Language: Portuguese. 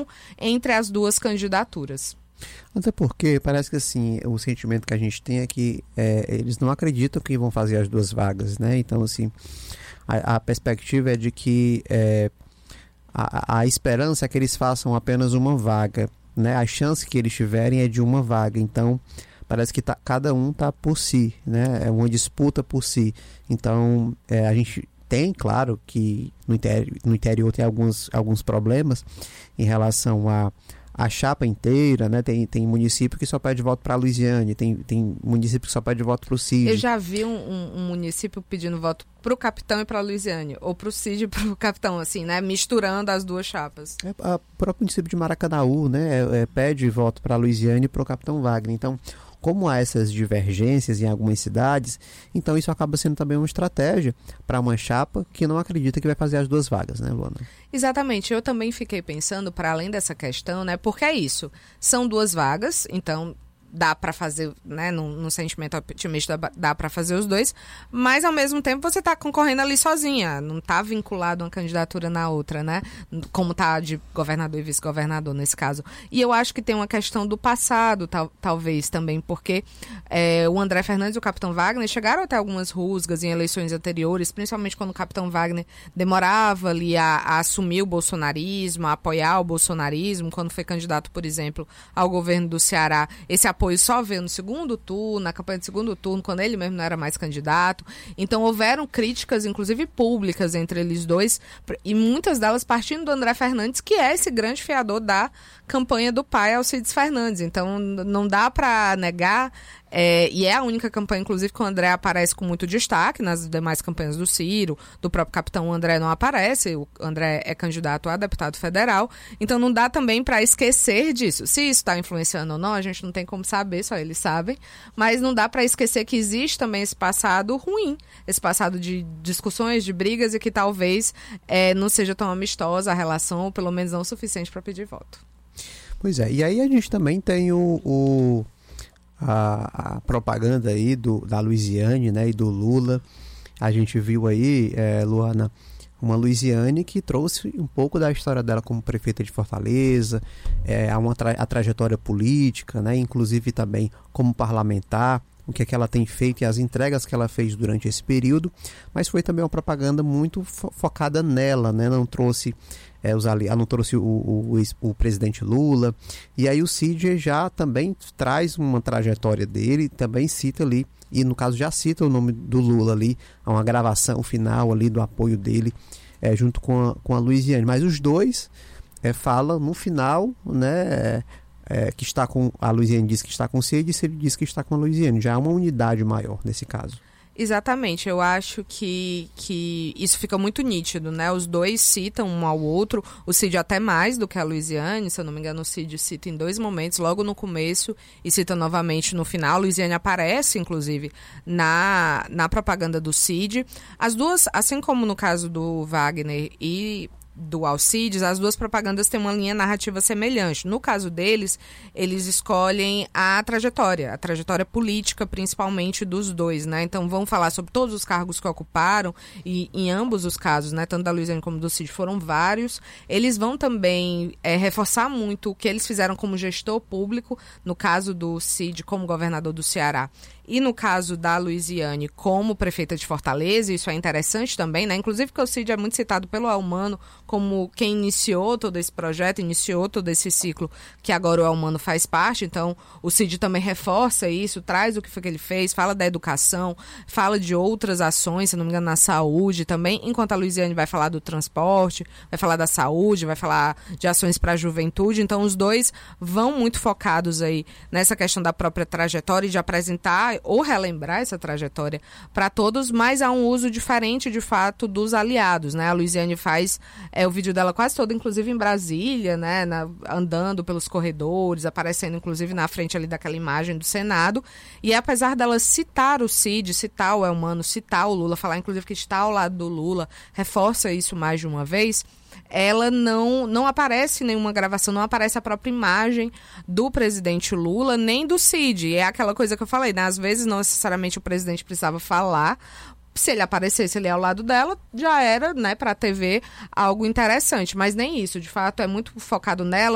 entre as duas candidaturas. Até porque parece que assim, o sentimento que a gente tem é que eles não acreditam que vão fazer as duas vagas, né? Então, assim, a perspectiva é de que a esperança é que eles façam apenas uma vaga, né? A chance que eles tiverem é de uma vaga. Então, parece que cada um está por si, né? É uma disputa por si. Então, a gente tem, claro, que no interior tem alguns problemas em relação a chapa inteira, né? Tem município que só pede voto para a Luiziane, tem município que só pede voto para o Cid. Eu já vi um município pedindo voto para o capitão e para a Luiziane, ou para o Cid e para o capitão, assim, né? Misturando as duas chapas. O próprio município de Maracanaú, né? Pede voto para a Luiziane e para o capitão Wagner. Então, como há essas divergências em algumas cidades, então isso acaba sendo também uma estratégia para uma chapa que não acredita que vai fazer as duas vagas, né, Luana? Exatamente, eu também fiquei pensando, para além dessa questão, né, porque é isso, são duas vagas, então dá para fazer, né, num sentimento otimista, dá para fazer os dois, mas ao mesmo tempo você está concorrendo ali sozinha, não está vinculado uma candidatura na outra, né, como está de governador e vice-governador nesse caso. E eu acho que tem uma questão do passado, talvez também, porque o André Fernandes e o capitão Wagner chegaram até algumas rusgas em eleições anteriores, principalmente quando o capitão Wagner demorava ali a assumir o bolsonarismo, a apoiar o bolsonarismo, quando foi candidato, por exemplo, ao governo do Ceará. Esse apoio só veio no segundo turno, na campanha de segundo turno, quando ele mesmo não era mais candidato. Então houveram críticas, inclusive públicas, entre eles dois, e muitas delas partindo do André Fernandes, que é esse grande fiador da campanha do pai Alcides Fernandes. Então não dá para negar, e é a única campanha, inclusive, que o André aparece com muito destaque. Nas demais campanhas do Ciro, do próprio capitão, o André não aparece. O André é candidato a deputado federal. Então não dá também para esquecer disso. Se isso está influenciando ou não, a gente não tem como saber, só eles sabem. Mas não dá para esquecer que existe também esse passado ruim, esse passado de discussões, de brigas, e que talvez não seja tão amistosa a relação, ou pelo menos não o suficiente para pedir voto. Pois é, e aí a gente também tem a propaganda aí da Luiziane, né, e do Lula. A gente viu aí, Luana, uma Luiziane que trouxe um pouco da história dela como prefeita de Fortaleza, a trajetória política, né, inclusive também como parlamentar, o que é que ela tem feito e as entregas que ela fez durante esse período, mas foi também uma propaganda muito focada nela, né, não trouxe não trouxe o presidente Lula, e aí o Cid já também traz uma trajetória dele, também cita ali, e no caso já cita o nome do Lula ali, uma gravação final ali do apoio dele, junto com a Luiziane, mas os dois falam no final, né, que está com, a Luiziane diz que está com o Cid, e Cid diz que está com a Luiziane, já é uma unidade maior nesse caso. Exatamente, eu acho que isso fica muito nítido, né? Os dois citam um ao outro, o Cid até mais do que a Luiziane, se eu não me engano o Cid cita em 2 momentos, logo no começo e cita novamente no final. A Luiziane aparece, inclusive, na propaganda do Cid. As duas, assim como no caso do Wagner e do Alcides, as duas propagandas têm uma linha narrativa semelhante. No caso deles, eles escolhem a trajetória política, principalmente dos dois, né? Então vão falar sobre todos os cargos que ocuparam, e em ambos os casos, né, tanto da Luiziane como do Cid, foram vários. Eles vão também reforçar muito o que eles fizeram como gestor público, no caso do Cid como governador do Ceará, e no caso da Luiziane como prefeita de Fortaleza. Isso é interessante também, né? Inclusive porque o Cid é muito citado pelo Elmano como quem iniciou todo esse projeto, iniciou todo esse ciclo que agora o Elmano faz parte. Então o Cid também reforça isso, traz o que foi que ele fez, fala da educação, fala de outras ações, se não me engano na saúde também, enquanto a Luiziane vai falar do transporte, vai falar da saúde, vai falar de ações para a juventude. Então os dois vão muito focados aí nessa questão da própria trajetória e de apresentar ou relembrar essa trajetória para todos, mas há um uso diferente, de fato, dos aliados, né? A Luiziane faz o vídeo dela quase todo, inclusive em Brasília, né? Andando pelos corredores, aparecendo, inclusive, na frente ali daquela imagem do Senado. E apesar dela citar o Cid, citar o Elmano, citar o Lula, falar, inclusive, que está ao lado do Lula, reforça isso mais de uma vez, ela não aparece em nenhuma gravação, não aparece a própria imagem do presidente Lula, nem do Cid. É aquela coisa que eu falei, né? Às vezes não necessariamente o presidente precisava falar, se ele aparecesse ali ao lado dela, já era, né, para a TV algo interessante, mas nem isso, de fato é muito focado nela.